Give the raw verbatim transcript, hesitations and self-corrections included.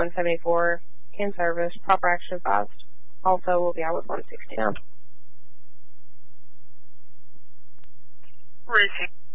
one seventy-four, in service, proper action advised. Also, we'll be out with one sixty now. Received.